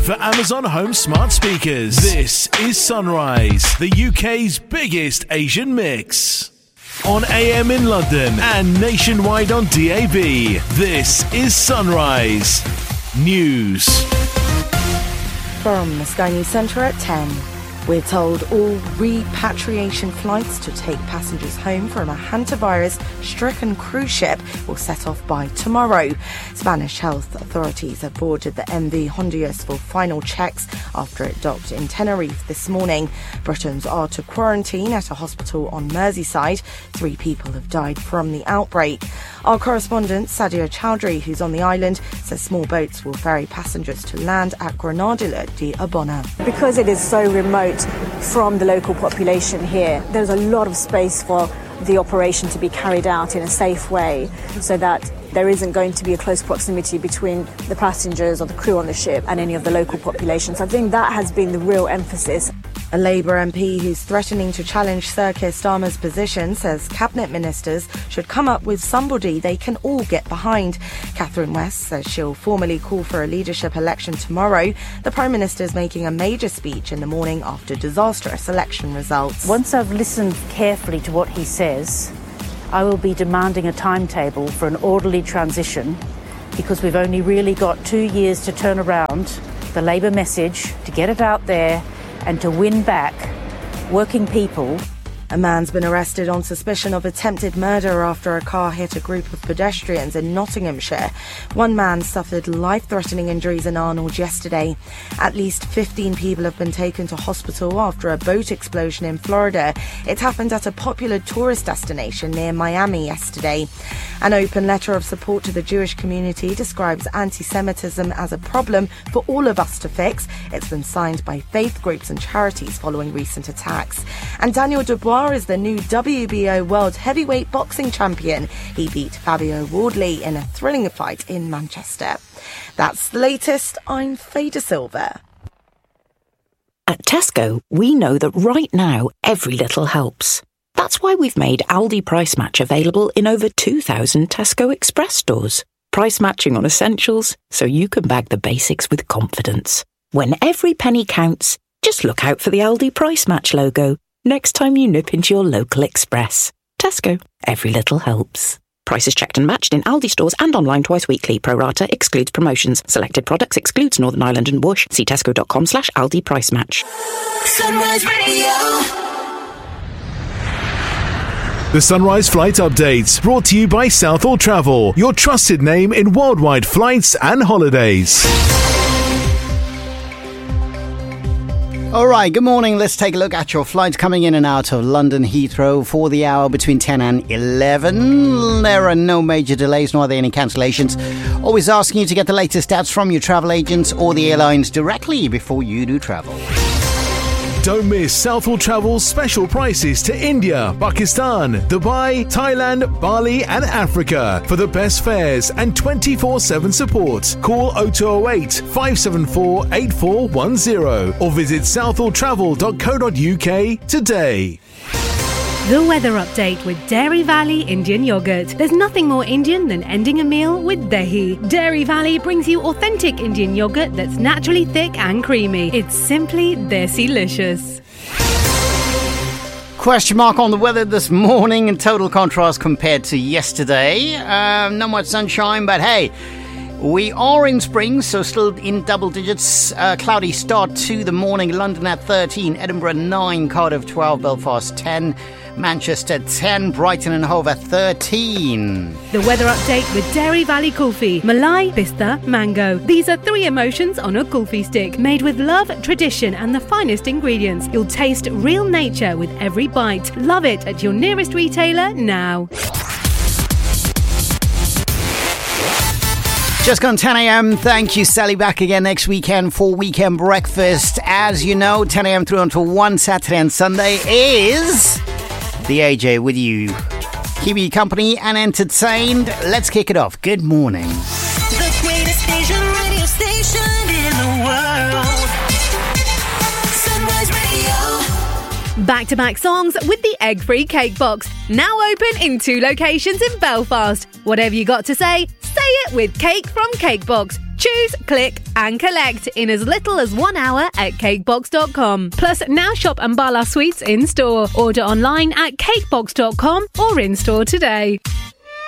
for Amazon Home smart speakers. This is Sunrise, the UK's biggest Asian mix. On AM in London and nationwide on DAB, this is Sunrise News. From the Sky News Centre at 10. We're told all repatriation flights to take passengers home from a hantavirus-stricken cruise ship will set off by tomorrow. Spanish health authorities have boarded the MV Honduras for final checks after it docked in Tenerife this morning. Britons are to quarantine at a hospital on Merseyside. 3 people have died from the outbreak. Our correspondent, Sadia Chowdhury, who's on the island, says small boats will ferry passengers to land at Granadilla de Abona. Because it is so remote from the local population here, there's a lot of space for the operation to be carried out in a safe way so that there isn't going to be a close proximity between the passengers or the crew on the ship and any of the local populations. I think that has been the real emphasis. A Labour MP who's threatening to challenge Sir Keir Starmer's position says cabinet ministers should come up with somebody they can all get behind. Catherine West says she'll formally call for a leadership election tomorrow. The Prime Minister's making a major speech in the morning after disastrous election results. Once I've listened carefully to what he says, I will be demanding a timetable for an orderly transition, because we've only really got 2 years to turn around the Labour message, to get it out there and to win back working people. A man's been arrested on suspicion of attempted murder after a car hit a group of pedestrians in Nottinghamshire. One man suffered life-threatening injuries in Arnold yesterday. At least 15 people have been taken to hospital after a boat explosion in Florida. It happened at a popular tourist destination near Miami yesterday. An open letter of support to the Jewish community describes anti-Semitism as a problem for all of us to fix. It's been signed by faith groups and charities following recent attacks. And Daniel Dubois is the new WBO World Heavyweight Boxing Champion. He beat Fabio Wardley in a thrilling fight in Manchester. That's the latest. I'm Faye De Silva. At Tesco, we know that right now, every little helps. That's why we've made Aldi Price Match available in over 2,000 Tesco Express stores. Price matching on essentials, so you can bag the basics with confidence. When every penny counts, just look out for the Aldi Price Match logo next time you nip into your local Express. Tesco, every little helps. Prices checked and matched in Aldi stores and online twice weekly. Pro rata excludes promotions. Selected products excludes Northern Ireland and Whoosh. See tesco.com/Aldi Price Match. Sunrise Radio. The Sunrise Flight Update, brought to you by Southall Travel, your trusted name in worldwide flights and holidays. All right, good morning. Let's take a look at your flights coming in and out of London Heathrow for the hour between 10 and 11. There are no major delays, nor are there any cancellations. Always asking you to get the latest stats from your travel agents or the airlines directly before you do travel. Don't miss Southall Travel's special prices to India, Pakistan, Dubai, Thailand, Bali and Africa for the best fares and 24/7 support. Call 0208 574 8410 or visit southalltravel.co.uk today. The weather update with Dairy Valley Indian Yogurt. There's nothing more Indian than ending a meal with dahi. Dairy Valley brings you authentic Indian yogurt that's naturally thick and creamy. It's simply desi-licious. Question mark on the weather this morning in total contrast compared to yesterday. Not much sunshine, but hey, we are in spring, so still in double digits. Cloudy start to the morning. London at 13, Edinburgh 9, Cardiff 12, Belfast 10, Manchester 10, Brighton and Hove at 13. The weather update with Dairy Valley Kulfi. Malai, Pista, Mango. These are 3 emotions on a Kulfi stick. Made with love, tradition and the finest ingredients. You'll taste real nature with every bite. Love it at your nearest retailer now. Just gone 10 a.m. Thank you, Sally. Back again next weekend for Weekend Breakfast. As you know, 10 a.m. through until 1 Saturday and Sunday is the AJ with you. Keep you company and entertained. Let's kick it off. Good morning. The greatest Asian radio station in the world. Sunrise Radio. Back-to-back songs with the egg-free cake box. Now open in 2 locations in Belfast. Whatever you got to say it with Cake from Cake Box. Choose, click and collect in as little as 1 hour at cakebox.com. Plus, now shop Ambala Sweets in store. Order online at cakebox.com or in store today.